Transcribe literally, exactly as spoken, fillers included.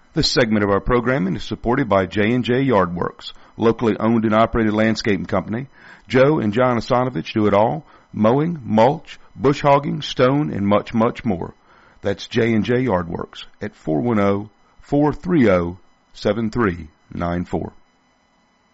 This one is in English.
This segment of our programming is supported by J and J Yardworks, locally owned and operated landscaping company. Joe and John Asanovich do it all: mowing, mulch, bush hogging, stone, and much, much more. That's J and J Yardworks at four one zero, four three zero, seven three nine four.